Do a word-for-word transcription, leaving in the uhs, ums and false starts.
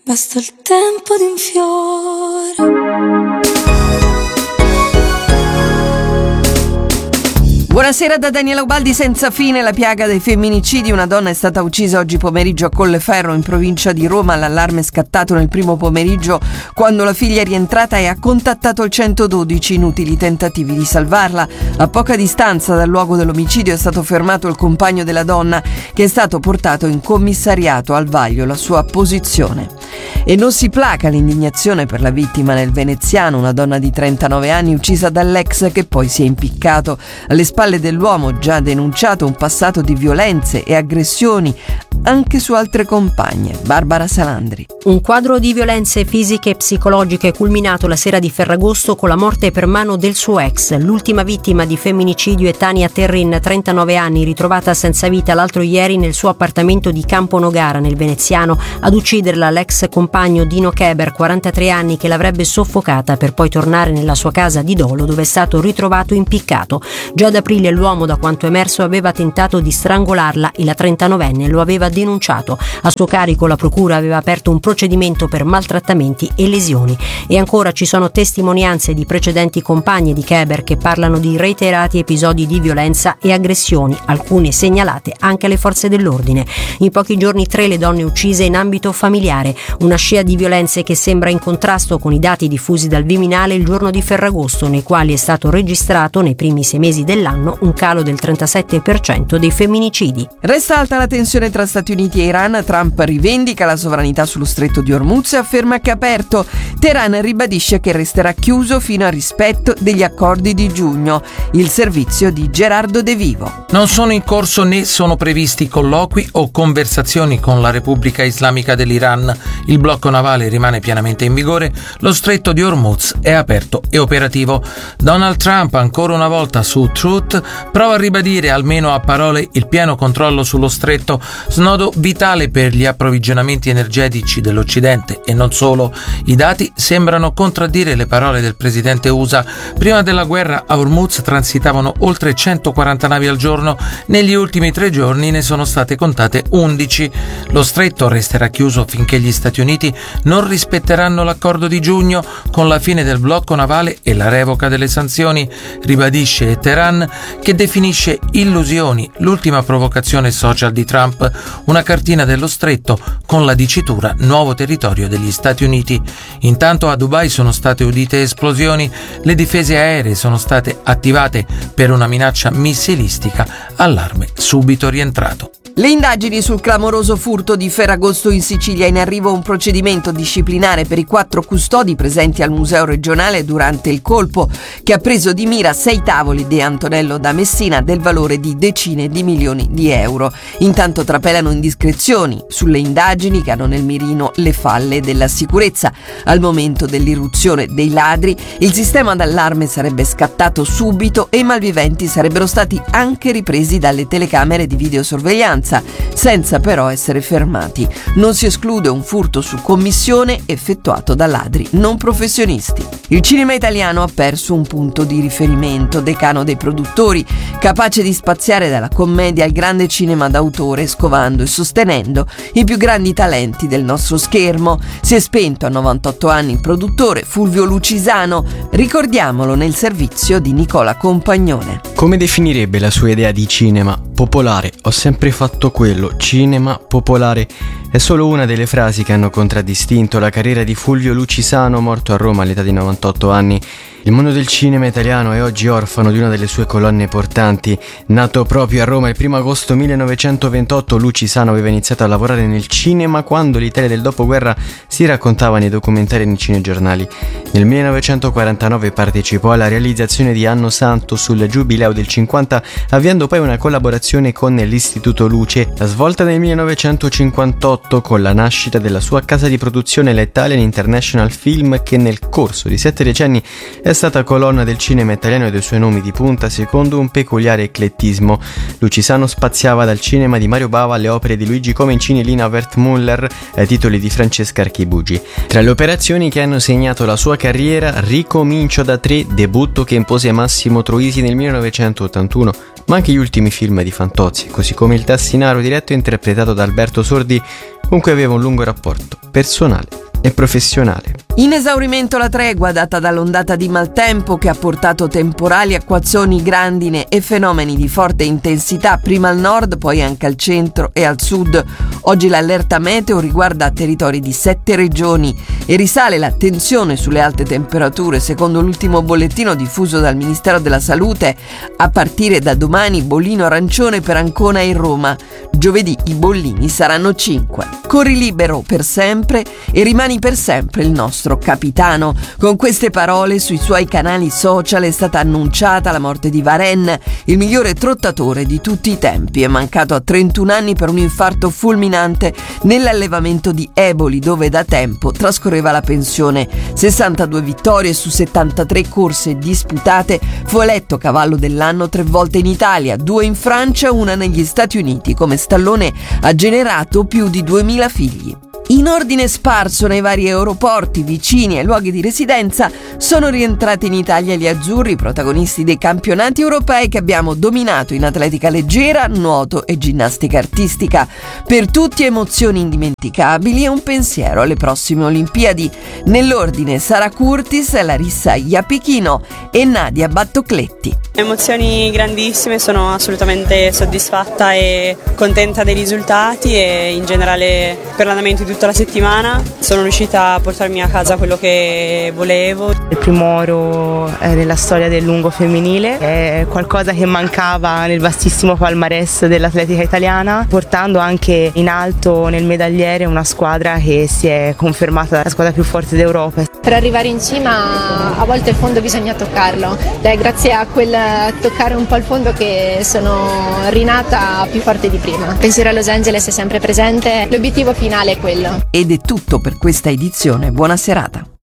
basta il tempo di un fiore. Buonasera da Daniela Ubaldi. Senza fine la piaga dei femminicidi. Una donna è stata uccisa oggi pomeriggio a Colleferro, in provincia di Roma. L'allarme è scattato nel primo pomeriggio quando la figlia è rientrata e ha contattato il centododici. Inutili tentativi di salvarla. A poca distanza dal luogo dell'omicidio è stato fermato il compagno della donna, che è stato portato in commissariato. Al vaglio la sua posizione. E non si placa l'indignazione per la vittima nel veneziano, una donna di trentanove anni uccisa dall'ex che poi si è impiccato. Alle spalle dell'uomo, già denunciato un passato di violenze e aggressioni anche su altre compagne. Barbara Salandri. Un quadro di violenze fisiche e psicologiche culminato la sera di Ferragosto con la morte per mano del suo ex. L'ultima vittima di femminicidio è Tania Terrin, trentanove anni, ritrovata senza vita l'altro ieri nel suo appartamento di Campo Nogara, nel veneziano. Ad ucciderla l'ex compagno Dino Keber, quarantatré anni, che l'avrebbe soffocata per poi tornare nella sua casa di Dolo, dove è stato ritrovato impiccato. Già ad aprile l'uomo, da quanto emerso, aveva tentato di strangolarla e la trentanovenne lo aveva denunciato. A suo carico la procura aveva aperto un procedimento per maltrattamenti e lesioni. E ancora ci sono testimonianze di precedenti compagne di Keber che parlano di reiterati episodi di violenza e aggressioni, alcune segnalate anche alle forze dell'ordine. In pochi giorni tre le donne uccise in ambito familiare, una scia di violenze che sembra in contrasto con i dati diffusi dal Viminale il giorno di Ferragosto, nei quali è stato registrato nei primi sei mesi dell'anno un calo del trentasette per cento dei femminicidi. Resta alta la tensione tra Stati Uniti e Iran. Trump rivendica la sovranità sullo stretto di Hormuz e afferma che è aperto. Teheran ribadisce che resterà chiuso fino al rispetto degli accordi di giugno. Il servizio di Gerardo De Vivo. Non sono in corso né sono previsti colloqui o conversazioni con la Repubblica Islamica dell'Iran. Il blocco navale rimane pienamente in vigore, lo stretto di Hormuz è aperto e operativo. Donald Trump, ancora una volta su Truth, prova a ribadire almeno a parole il pieno controllo sullo stretto, snodo vitale per gli approvvigionamenti energetici dell'Occidente e non solo. I dati sembrano contraddire le parole del presidente U S A. Prima della guerra a Hormuz transitavano oltre centoquaranta navi al giorno, negli ultimi tre giorni ne sono state contate undici. Lo stretto resterà chiuso finché gli Stati Uniti non rispetteranno l'accordo di giugno con la fine del blocco navale e la revoca delle sanzioni, ribadisce Teheran, che definisce illusioni l'ultima provocazione social di Trump, una cartina dello stretto con la dicitura nuovo territorio degli Stati Uniti. Intanto a Dubai sono state udite esplosioni, le difese aeree sono state attivate per una minaccia missilistica, allarme subito rientrato. Le indagini sul clamoroso furto di Ferragosto in Sicilia. In arrivo un procedimento disciplinare per i quattro custodi presenti al Museo regionale durante il colpo, che ha preso di mira sei tavoli di Antonello da Messina del valore di decine di milioni di euro. Intanto trapelano indiscrezioni sulle indagini che hanno nel mirino le falle della sicurezza. Al momento dell'irruzione dei ladri, il sistema d'allarme sarebbe scattato subito e i malviventi sarebbero stati anche ripresi dalle telecamere di videosorveglianza, senza però essere fermati. Non si esclude un furto su commissione effettuato da ladri non professionisti. Il cinema italiano ha perso un punto di riferimento, decano dei produttori, capace di spaziare dalla commedia al grande cinema d'autore, scovando e sostenendo i più grandi talenti del nostro schermo. Si è spento a novantotto anni il produttore Fulvio Lucisano, ricordiamolo nel servizio di Nicola Compagnone. Come definirebbe la sua idea di cinema? Popolare, ho sempre fatto quello, cinema popolare. È solo una delle frasi che hanno contraddistinto la carriera di Fulvio Lucisano, morto a Roma all'età di novantotto anni. Il mondo del cinema italiano è oggi orfano di una delle sue colonne portanti. Nato proprio a Roma il primo agosto millenovecentoventotto, Lucisano aveva iniziato a lavorare nel cinema quando l'Italia del dopoguerra si raccontava nei documentari e nei cinegiornali. Nel millenovecentoquarantanove partecipò alla realizzazione di Anno Santo sul Giubileo del cinquanta, avviando poi una collaborazione con l'Istituto Luce. La svolta nel millenovecentocinquantotto con la nascita della sua casa di produzione, l'Italian International Film, che nel corso di sette decenni è stata colonna del cinema italiano e dei suoi nomi di punta secondo un peculiare eclettismo. Lucisano spaziava dal cinema di Mario Bava alle opere di Luigi Comencini e Lina Wertmuller ai titoli di Francesca Archibugi. Tra le operazioni che hanno segnato la sua carriera, Ricomincio da tre, debutto che impose Massimo Troisi nel millenovecentottantuno, ma anche gli ultimi film di Fantozzi, così come Il Tassinaro, diretto e interpretato da Alberto Sordi, Comunque aveva un lungo rapporto personale e professionale. In esaurimento la tregua data dall'ondata di maltempo che ha portato temporali, acquazzoni, grandine e fenomeni di forte intensità prima al nord, poi anche al centro e al sud. Oggi l'allerta meteo riguarda territori di sette regioni e risale l'attenzione sulle alte temperature. Secondo l'ultimo bollettino diffuso dal Ministero della Salute, a partire da domani bollino arancione per Ancona e Roma. Giovedì i bollini saranno cinque. Corri libero per sempre e rimani per sempre il nostro capitano. Con queste parole sui suoi canali social è stata annunciata la morte di Varenne, il migliore trottatore di tutti i tempi. È mancato a trentuno anni per un infarto fulminante nell'allevamento di Eboli, dove da tempo trascorreva la pensione. sessantadue vittorie su settantatré corse disputate, fu eletto cavallo dell'anno tre volte in Italia, due in Francia, una negli Stati Uniti. Come stallone ha generato più di duemila figli. In ordine sparso nei vari aeroporti vicini ai luoghi di residenza sono rientrati in Italia gli azzurri, protagonisti dei campionati europei che abbiamo dominato in atletica leggera, nuoto e ginnastica artistica. Per tutti emozioni indimenticabili e un pensiero alle prossime Olimpiadi. Nell'ordine Sara Curtis, Larissa Iapichino e Nadia Battocletti. Emozioni grandissime, sono assolutamente soddisfatta e contenta dei risultati e in generale per l'andamento di tutta la settimana. Sono riuscita a portarmi a casa quello che volevo. Il primo oro nella storia del lungo femminile è qualcosa che mancava nel vastissimo palmarès dell'atletica italiana, portando anche in alto nel medagliere una squadra che si è confermata la squadra più forte d'Europa. Per arrivare in cima a volte il fondo bisogna toccarlo, è grazie a quel toccare un po' il fondo che sono rinata più forte di prima. Pensiero a Los Angeles è sempre presente, l'obiettivo finale è quello. Ed è tutto per questa edizione, buona serata.